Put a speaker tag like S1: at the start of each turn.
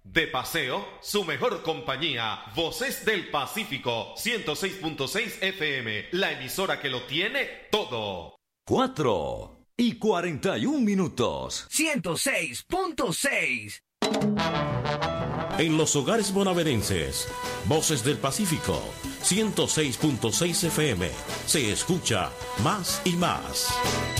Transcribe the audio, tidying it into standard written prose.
S1: De paseo, su mejor compañía. Voces del Pacífico, 106.6 FM, la emisora que lo tiene todo.
S2: 4:41.
S3: 106.6.
S4: En los hogares bonaverenses, Voces del Pacífico, 106.6 FM. Se escucha más y más.